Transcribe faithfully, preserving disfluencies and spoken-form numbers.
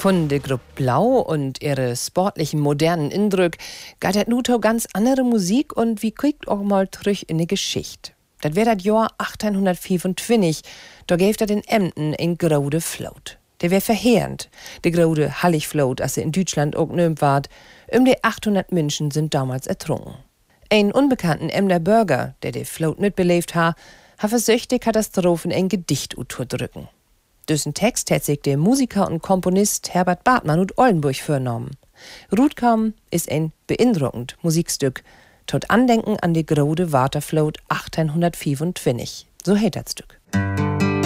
Von der Gruppe Blau und ihre sportlichen, modernen Indrück geht das nu to ganz andere Musik und wie kriegt auch mal zurück in die Geschichte. Das wär das Jahr achtzehnhundertfünfundzwanzig, da gäf dat in Emden ein grode Float. Der wär verheerend, der grode Halligfloat, als er in Deutschland auch nömt ward. Um die achthundert Menschen sind damals ertrunken. Ein unbekannten Emder Bürger, der die Float mitbelebt ha, ha versucht die Katastrophen ein Gedicht drücken. Düssen Text hat sich der Musiker und Komponist Herbert Bartmann und Oldenburg vorgenommen. Rutkaum ist ein beeindruckend Musikstück, tot Andenken an die grode Waterfloat achtzehnhundertfünfundzwanzig. So heißt das Stück.